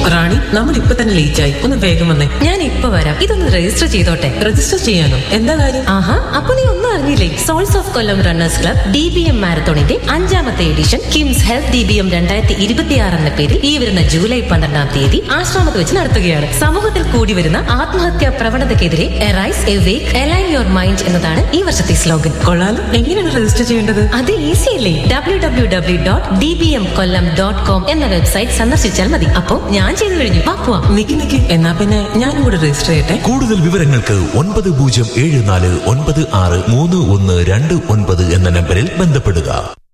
റാണി, നമ്മൾ ഇപ്പൊ തന്നെ ലേറ്റ് ആയി, ഒന്ന് വേഗം വന്നേ. ഞാൻ ഇപ്പൊ വരാം, ഇതൊന്ന് രജിസ്റ്റർ ചെയ്തോട്ടെ. രജിസ്റ്റർ ചെയ്യാനോ? എന്താ കാര്യം? ആഹാ, അപ്പൊ നീ ഒന്നും അറിഞ്ഞില്ലേ? Souls of Kollam runners club DBM മാരത്തോണിന്റെ 5ാമത്തെ edition KIMS health DBM 2026 എന്ന പേരിൽ ഈ വരുന്ന ജൂലൈ 12-ാം തീയതി ആശ്രമത്ത് വെച്ച് നടത്തുകയാണ്. സമൂഹത്തിൽ കൂടി വരുന്ന ആത്മഹത്യാ പ്രവണതയ്ക്കെതിരെ arise A wake align your mind എന്നതാണ് ഈ വർഷത്തെ സ്ലോഗൻ. കൊള്ളാലോ. എങ്ങനെയാണ് രജിസ്റ്റർ ചെയ്യേണ്ടത്? അത് ഈസി അല്ലേ? www.dbmkollam.com എന്ന വെബ്സൈറ്റ് സന്ദർശിച്ചാൽ മതി. അപ്പോ ഞാൻ ചെയ്തു കഴിഞ്ഞു. പോവാം. നിക്ക് എന്നാ പിന്നെ ഞാനും കൂടെ രജിസ്റ്റർ ചെയ്യട്ടെ. കൂടുതൽ വിവരങ്ങൾക്ക് 9074963129 എന്ന നമ്പറിൽ ബന്ധപ്പെടുക.